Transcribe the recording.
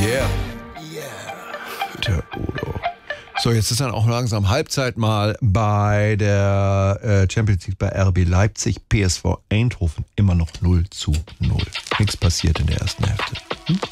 Yeah. Der Udo. So, jetzt ist dann auch langsam Halbzeit mal bei der Champions League bei RB Leipzig. PSV Eindhoven immer noch 0:0. Nichts passiert in der ersten Hälfte.